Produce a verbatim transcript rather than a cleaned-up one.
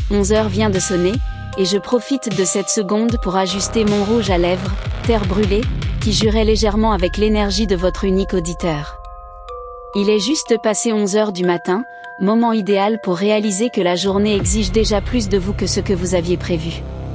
onze heures vient de sonner, et je profite de cette seconde pour ajuster mon rouge à lèvres, terre brûlée, qui jurait légèrement avec l'énergie de votre unique auditeur. Il est juste passé onze heures du matin, moment idéal pour réaliser que la journée exige déjà plus de vous que ce que vous aviez prévu.